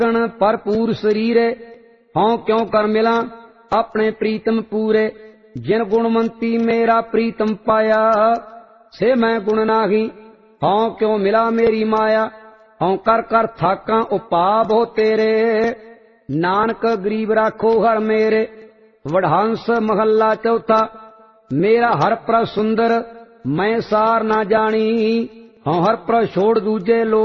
भरपूर शरीरे, हों क्यों कर मिला अपने प्रीतम पूरे। जिन गुणवंती मेरा प्रीतम पाया, से मैं गुण नाही, हों क्यों मिला मेरी माया। हों कर कर थाका उपाव हो तेरे, नानक गरीब राखो हर मेरे। वडहंस महला चौथा। मेरा हर प्र सुंदर, मैं सार ना जानी, हों हर प्र छोड़ दूजे लोग